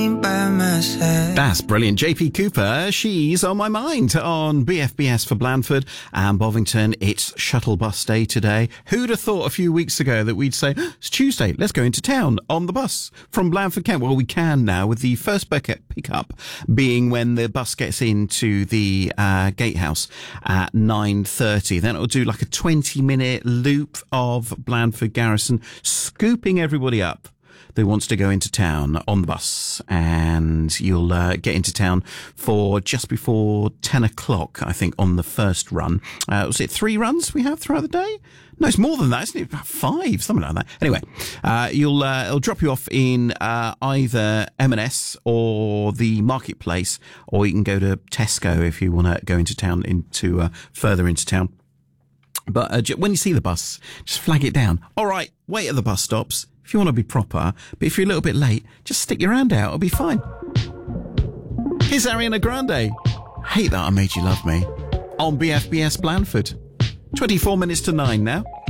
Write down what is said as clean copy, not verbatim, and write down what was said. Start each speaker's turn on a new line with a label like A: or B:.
A: by my side.
B: That's brilliant. JP Cooper, She's on My Mind on BFBS for Blandford and Bovington. It's shuttle bus day today. Who'd have thought a few weeks ago that we'd say, it's Tuesday, let's go into town on the bus from Blandford Kent? Well, we can now, with the first pickup being when the bus gets into the gatehouse at 9:30. Then it'll do like a 20-minute loop of Blandford Garrison, scooping everybody up that wants to go into town on the bus, and you'll get into town for just before 10 o'clock, I think, on the first run. Was it 3 runs we have throughout the day? No, it's more than that, isn't it? About 5, something like that. Anyway, it'll drop you off in either M&S or the marketplace, or you can go to Tesco if you want to go into town, further into town. But when you see the bus, just flag it down. All right, wait at the bus stops if you want to be proper, but if you're a little bit late, just stick your hand out, it'll be fine. Here's Ariana Grande. Hate That I Made You Love Me on BFBS Blandford. 24 minutes to 9 now.